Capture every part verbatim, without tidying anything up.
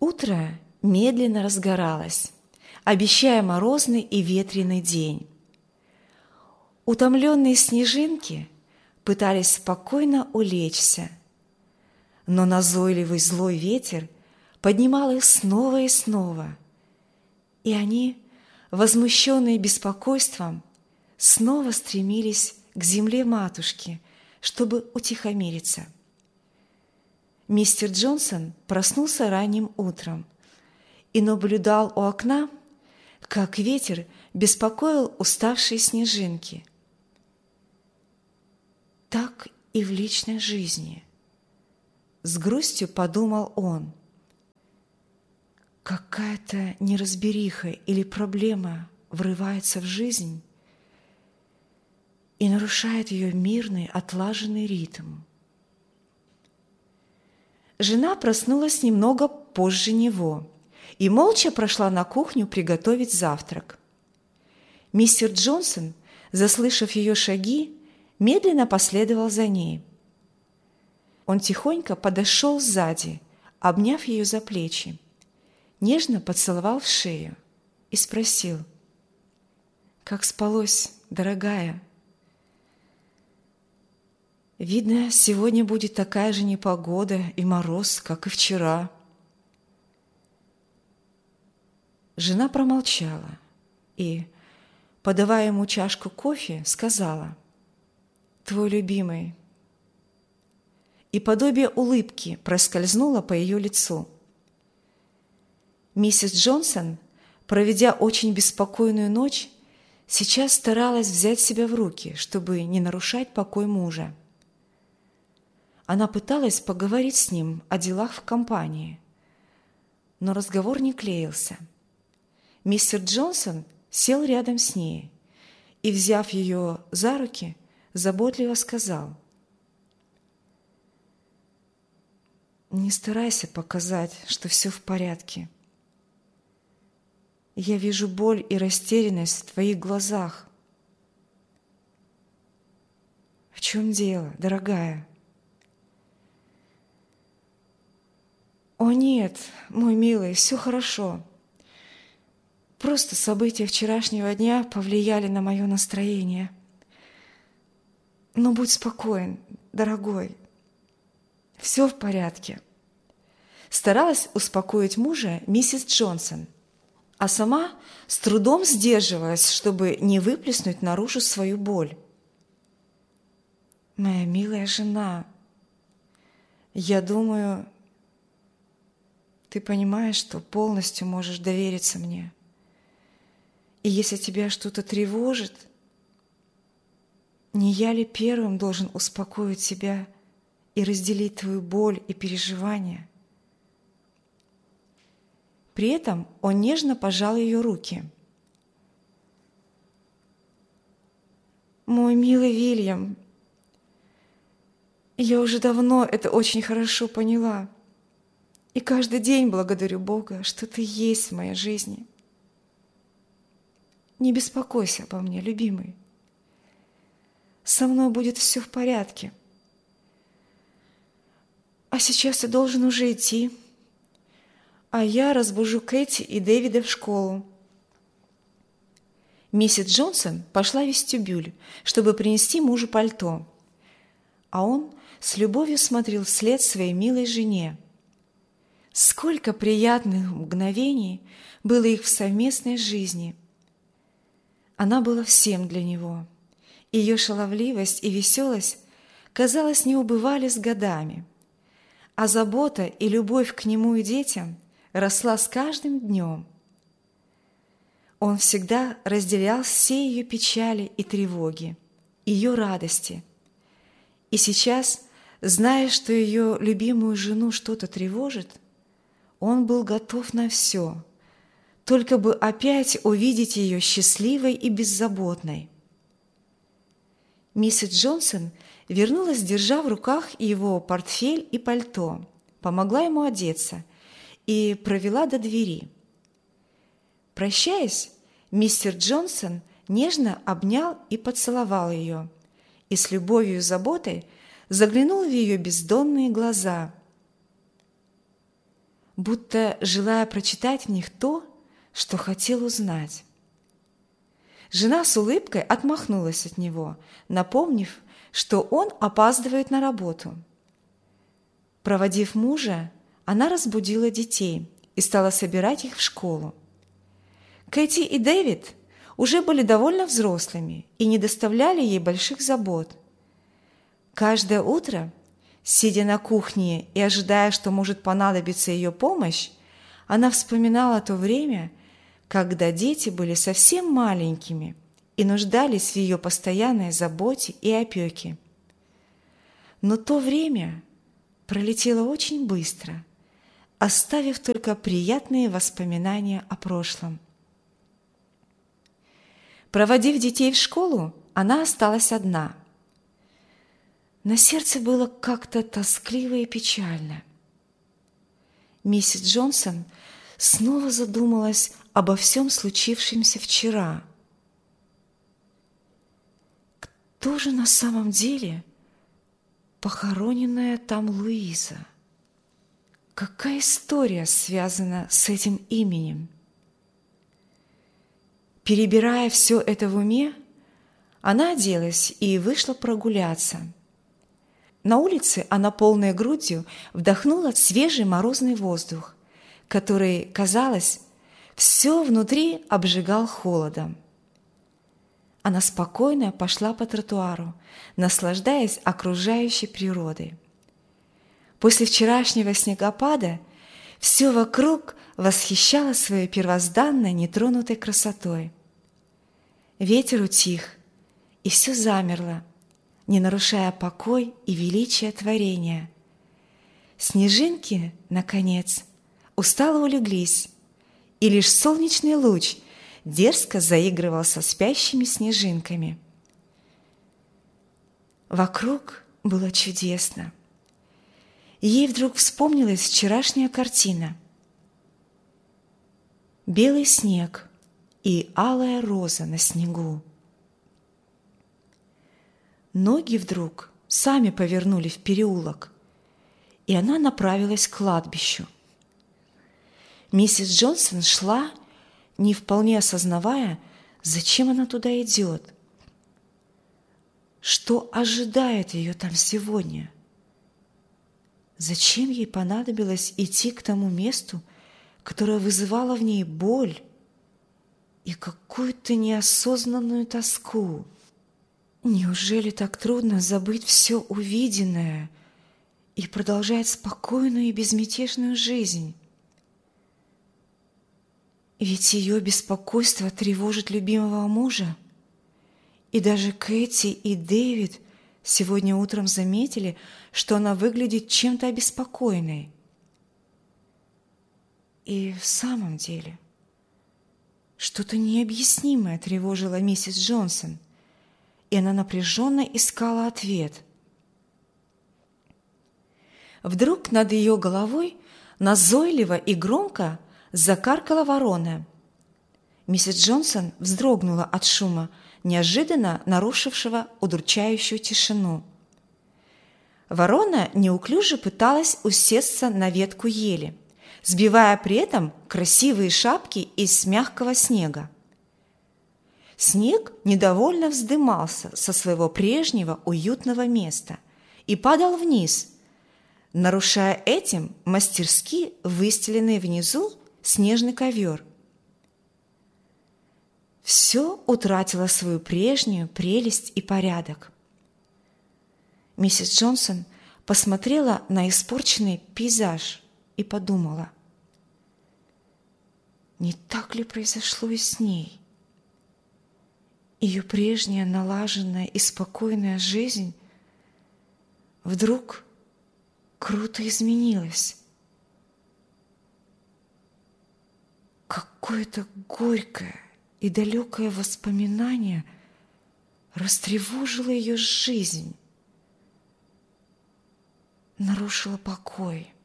Утро медленно разгоралось, обещая морозный и ветреный день. Утомленные снежинки пытались спокойно улечься, но назойливый злой ветер поднимал их снова и снова, и они, возмущенные беспокойством, снова стремились к земле матушки, чтобы утихомириться. Мистер Джонсон проснулся ранним утром и наблюдал у окна, как ветер беспокоил уставшие снежинки. Так и в личной жизни. С грустью подумал он. Какая-то неразбериха или проблема врывается в жизнь и нарушает ее мирный, отлаженный ритм. Жена проснулась немного позже него и молча прошла на кухню приготовить завтрак. Мистер Джонсон, заслышав ее шаги, медленно последовал за ней. Он тихонько подошел сзади, обняв ее за плечи, нежно поцеловал в шею и спросил: «Как спалось, дорогая?» «Видно, сегодня будет такая же непогода и мороз, как и вчера». Жена промолчала и, подавая ему чашку кофе, сказала: «Твой любимый». И подобие улыбки проскользнуло по ее лицу. Миссис Джонсон, проведя очень беспокойную ночь, сейчас старалась взять себя в руки, чтобы не нарушать покой мужа. Она пыталась поговорить с ним о делах в компании, но разговор не клеился. Мистер Джонсон сел рядом с ней и, взяв ее за руки, заботливо сказал: «Не старайся показать, что все в порядке. Я вижу боль и растерянность в твоих глазах. В чем дело, дорогая?» «О нет, мой милый, все хорошо. Просто события вчерашнего дня повлияли на мое настроение. Но будь спокоен, дорогой, все в порядке». Старалась успокоить мужа миссис Джонсон, а сама с трудом сдерживалась, чтобы не выплеснуть наружу свою боль. «Моя милая жена, я думаю, ты понимаешь, что полностью можешь довериться мне. И если тебя что-то тревожит, не я ли первым должен успокоить тебя и разделить твою боль и переживания?» При этом он нежно пожал ее руки. «Мой милый Вильям, я уже давно это очень хорошо поняла, и каждый день благодарю Бога, что ты есть в моей жизни. Не беспокойся обо мне, любимый. Со мной будет все в порядке. А сейчас ты должен уже идти, а я разбужу Кэти и Дэвида в школу». Миссис Джонсон пошла в вестибюль, чтобы принести мужу пальто, а он с любовью смотрел вслед своей милой жене. Сколько приятных мгновений было их в совместной жизни! Она была всем для него. Ее шаловливость и веселость, казалось, не убывали с годами, а забота и любовь к нему и детям росла с каждым днем. Он всегда разделял все ее печали и тревоги, ее радости. И сейчас, зная, что ее любимую жену что-то тревожит, он был готов на все, только бы опять увидеть ее счастливой и беззаботной. Миссис Джонсон вернулась, держа в руках его портфель и пальто, помогла ему одеться и провела до двери. Прощаясь, мистер Джонсон нежно обнял и поцеловал ее и с любовью и заботой заглянул в ее бездонные глаза. будто желая прочитать в них то, что хотел узнать. Жена с улыбкой отмахнулась от него, напомнив, что он опаздывает на работу. Проводив мужа, она разбудила детей и стала собирать их в школу. Кэти и Дэвид уже были довольно взрослыми и не доставляли ей больших забот. Каждое утро, сидя на кухне и ожидая, что может понадобиться ее помощь, она вспоминала то время, когда дети были совсем маленькими и нуждались в ее постоянной заботе и опеке. Но то время пролетело очень быстро, оставив только приятные воспоминания о прошлом. Проводив детей в школу, она осталась одна. На сердце было как-то тоскливо и печально. Миссис Джонсон снова задумалась обо всем случившемся вчера. Кто же на самом деле похороненная там Луиза? Какая история связана с этим именем? Перебирая все это в уме, она оделась и вышла прогуляться. На улице она полной грудью вдохнула свежий морозный воздух, который, казалось, все внутри обжигал холодом. Она спокойно пошла по тротуару, наслаждаясь окружающей природой. После вчерашнего снегопада все вокруг восхищало своей первозданной нетронутой красотой. Ветер утих, и все замерло, не нарушая покой и величие творения. Снежинки, наконец, устало улеглись, и лишь солнечный луч дерзко заигрывал со спящими снежинками. Вокруг было чудесно. Ей вдруг вспомнилась вчерашняя картина. Белый снег и алая роза на снегу. Ноги вдруг сами повернули в переулок, и она направилась к кладбищу. Миссис Джонсон шла, не вполне осознавая, зачем она туда идет. Что ожидает ее там сегодня? Зачем ей понадобилось идти к тому месту, которое вызывало в ней боль и какую-то неосознанную тоску? Неужели так трудно забыть все увиденное и продолжать спокойную и безмятежную жизнь? Ведь ее беспокойство тревожит любимого мужа, и даже Кэти и Дэвид сегодня утром заметили, что она выглядит чем-то обеспокоенной. И в самом деле что-то необъяснимое тревожило миссис Джонсон, и она напряженно искала ответ. Вдруг над ее головой назойливо и громко закаркала ворона. Миссис Джонсон вздрогнула от шума, неожиданно нарушившего удручающую тишину. Ворона неуклюже пыталась усесться на ветку ели, сбивая при этом красивые шапки из мягкого снега. Снег недовольно вздымался со своего прежнего уютного места и падал вниз, нарушая этим мастерски выстеленный внизу снежный ковер. Все утратило свою прежнюю прелесть и порядок. Миссис Джонсон посмотрела на испорченный пейзаж и подумала: не так ли произошло и с ней? Ее прежняя налаженная и спокойная жизнь вдруг круто изменилась. Какое-то горькое и далекое воспоминание растревожило ее жизнь, нарушило покой.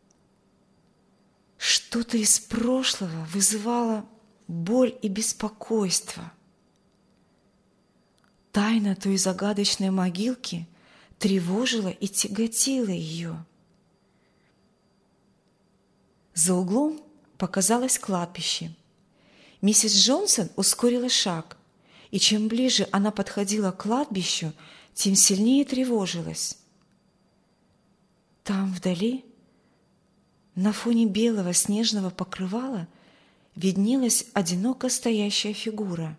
Что-то из прошлого вызывало боль и беспокойство. Тайна той загадочной могилки тревожила и тяготила ее. За углом показалось кладбище. Миссис Джонсон ускорила шаг, и чем ближе она подходила к кладбищу, тем сильнее тревожилась. Там вдали, на фоне белого снежного покрывала, виднелась одиноко стоящая фигура.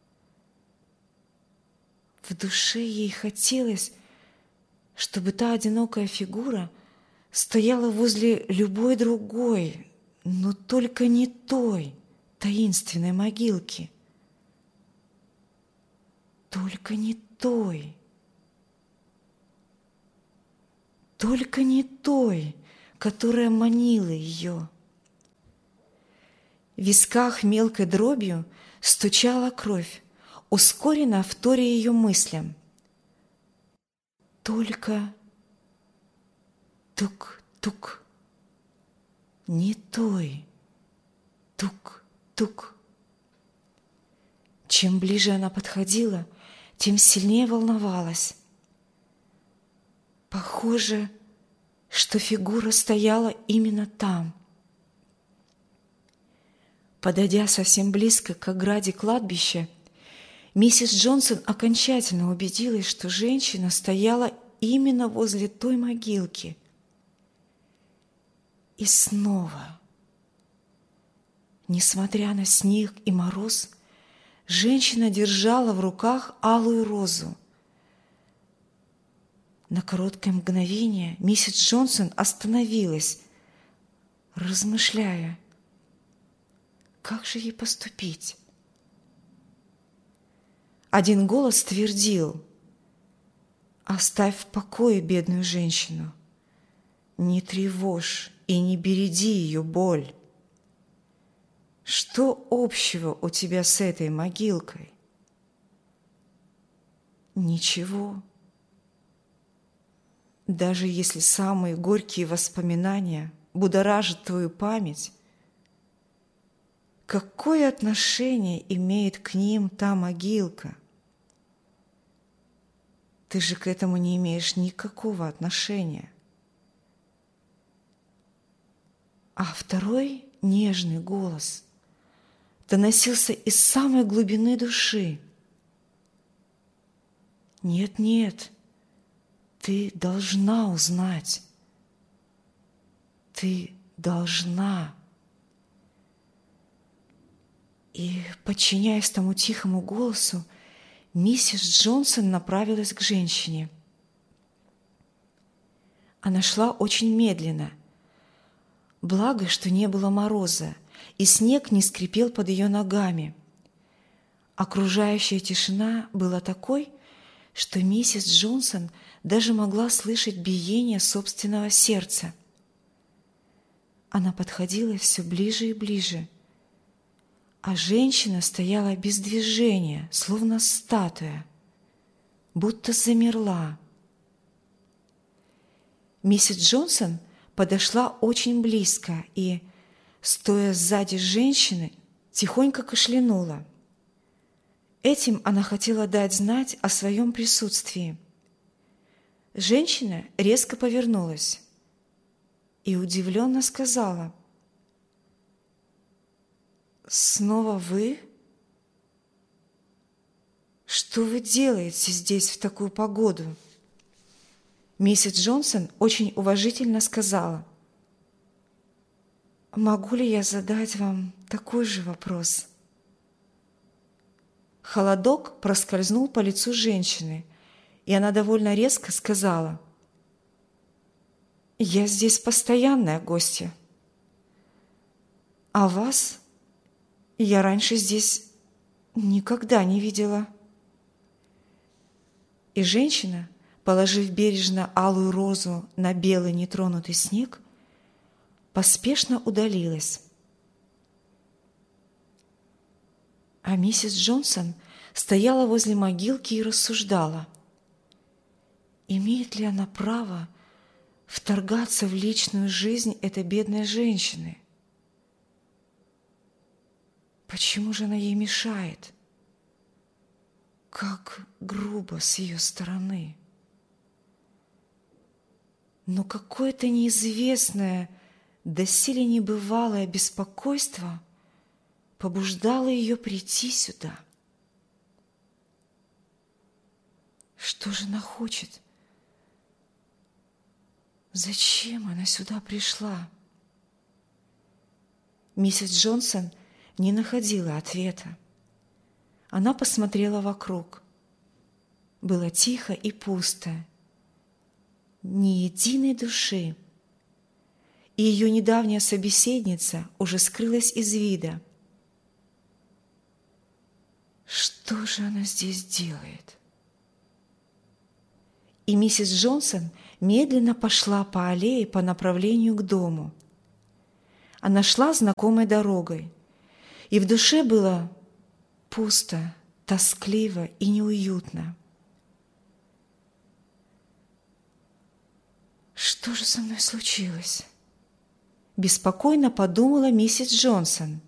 В душе ей хотелось, чтобы та одинокая фигура стояла возле любой другой, но только не той таинственной могилки. Только не той. Только не той, которая манила ее. В висках мелкой дробью стучала кровь, ускоренно вторя ее мыслям. Только тук-тук, не той, тук-тук. Чем ближе она подходила, тем сильнее волновалась. Похоже, что фигура стояла именно там. Подойдя совсем близко к ограде кладбища, миссис Джонсон окончательно убедилась, что женщина стояла именно возле той могилки. И снова, несмотря на снег и мороз, женщина держала в руках алую розу. На короткое мгновение миссис Джонсон остановилась, размышляя, как же ей поступить. Один голос твердил: «Оставь в покое бедную женщину, не тревожь и не береди ее боль. Что общего у тебя с этой могилкой?» Ничего. Даже если самые горькие воспоминания будоражат твою память, какое отношение имеет к ним та могилка? Ты же к этому не имеешь никакого отношения. А второй нежный голос доносился из самой глубины души. Нет, нет, ты должна узнать. Ты должна. И, подчиняясь тому тихому голосу, миссис Джонсон направилась к женщине. Она шла очень медленно. Благо, что не было мороза, и снег не скрипел под ее ногами. Окружающая тишина была такой, что миссис Джонсон даже могла слышать биение собственного сердца. Она подходила все ближе и ближе, а женщина стояла без движения, словно статуя, будто замерла. Миссис Джонсон подошла очень близко и, стоя сзади женщины, тихонько кашлянула. Этим она хотела дать знать о своем присутствии. Женщина резко повернулась и удивленно сказала: «Снова вы? Что вы делаете здесь в такую погоду?» Миссис Джонсон очень уважительно сказала: «Могу ли я задать вам такой же вопрос?» Холодок проскользнул по лицу женщины, и она довольно резко сказала: «Я здесь постоянная гостья, а вас я раньше здесь никогда не видела». И женщина, положив бережно алую розу на белый нетронутый снег, поспешно удалилась. А миссис Джонсон стояла возле могилки и рассуждала: имеет ли она право вторгаться в личную жизнь этой бедной женщины? Почему же она ей мешает? Как грубо с ее стороны. Но какое-то неизвестное доселе небывалое беспокойство побуждало ее прийти сюда. Что же она хочет? Зачем она сюда пришла? Миссис Джонсон не находила ответа. Она посмотрела вокруг. Было тихо и пусто. Ни единой души. И ее недавняя собеседница уже скрылась из вида. Что же она здесь делает? И миссис Джонсон медленно пошла по аллее по направлению к дому. Она шла знакомой дорогой, и в душе было пусто, тоскливо и неуютно. Что же со мной случилось? Беспокойно подумала миссис Джонсон.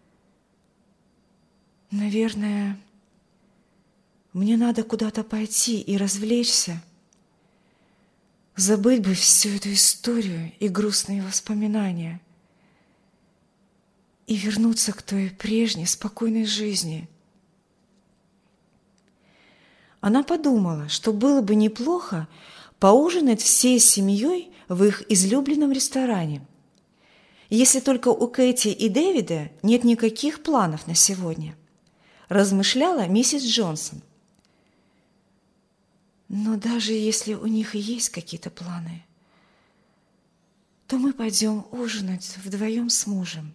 Наверное, мне надо куда-то пойти и развлечься. Забыть бы всю эту историю и грустные воспоминания и вернуться к той прежней спокойной жизни. Она подумала, что было бы неплохо поужинать всей семьей в их излюбленном ресторане, если только у Кэти и Дэвида нет никаких планов на сегодня, размышляла миссис Джонсон. Но даже если у них и есть какие-то планы, то мы пойдем ужинать вдвоем с мужем.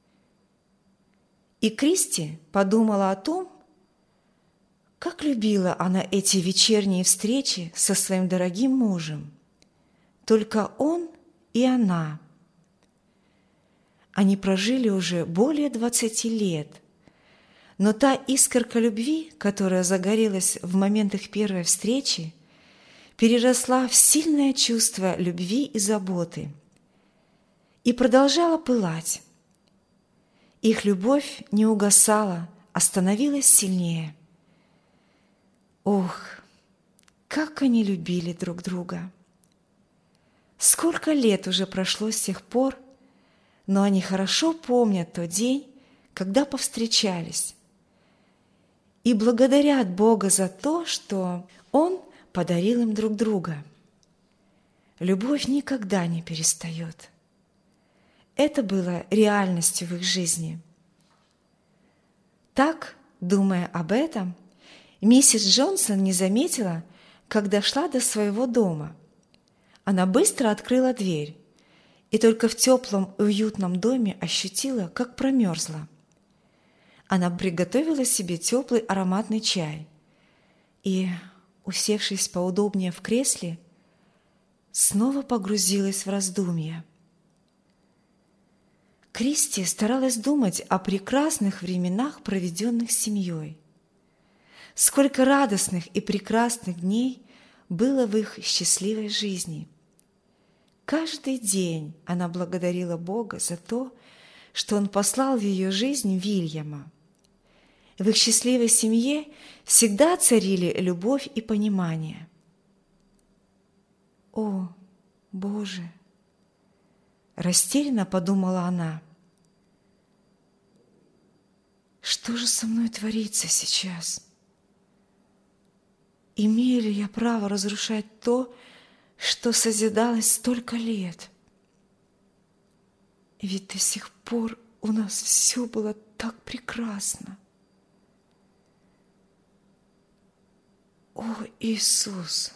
И Кристи подумала о том, как любила она эти вечерние встречи со своим дорогим мужем. Только он и она. Они прожили уже более двадцати лет, но та искорка любви, которая загорелась в момент их первой встречи, переросла в сильное чувство любви и заботы и продолжала пылать. Их любовь не угасала, а становилась сильнее. Ох, как они любили друг друга! Сколько лет уже прошло с тех пор, но они хорошо помнят тот день, когда повстречались, и благодарят Бога за то, что Он подарил им друг друга. Любовь никогда не перестает. Это было реальностью в их жизни. Так, думая об этом, миссис Джонсон не заметила, как дошла до своего дома. Она быстро открыла дверь и только в теплом и уютном доме ощутила, как промерзла. Она приготовила себе теплый ароматный чай и, усевшись поудобнее в кресле, снова погрузилась в раздумья. Кристи старалась думать о прекрасных временах, проведенных с семьей. Сколько радостных и прекрасных дней было в их счастливой жизни. Каждый день она благодарила Бога за то, что Он послал в ее жизнь Вильяма. В их счастливой семье всегда царили любовь и понимание. «О, Боже!» – растерянно подумала она. «Что же со мной творится сейчас? Имею ли я право разрушать то, что созидалось столько лет? Ведь до сих пор у нас все было так прекрасно. О, Иисус,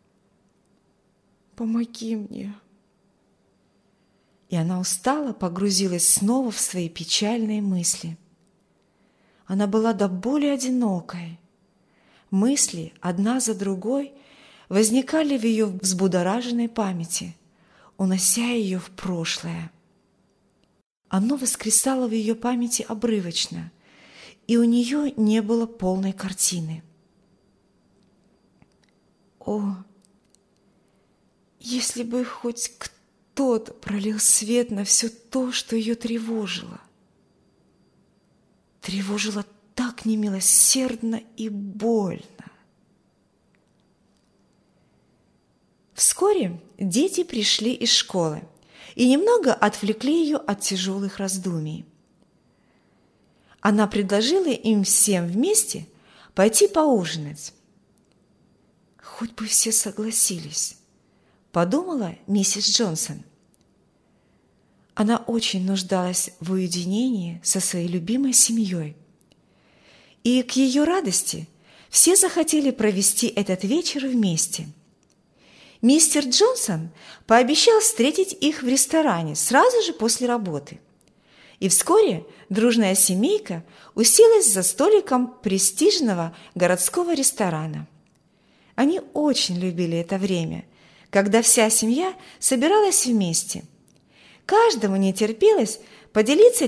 помоги мне!» И она устало погрузилась снова в свои печальные мысли. Она была до боли одинокой. Мысли, одна за другой, возникали в ее взбудораженной памяти, унося ее в прошлое. Оно воскресало в ее памяти обрывочно, и у нее не было полной картины. О, если бы хоть кто-то пролил свет на все то, что ее тревожило. Тревожило так немилосердно и больно. Вскоре дети пришли из школы, и немного отвлекли ее от тяжелых раздумий. Она предложила им всем вместе пойти поужинать. «Хоть бы все согласились», – подумала миссис Джонсон. Она очень нуждалась в уединении со своей любимой семьей. И к ее радости все захотели провести этот вечер вместе. Мистер Джонсон пообещал встретить их в ресторане сразу же после работы. И вскоре дружная семейка уселась за столиком престижного городского ресторана. Они очень любили это время, когда вся семья собиралась вместе. Каждому не терпелось поделиться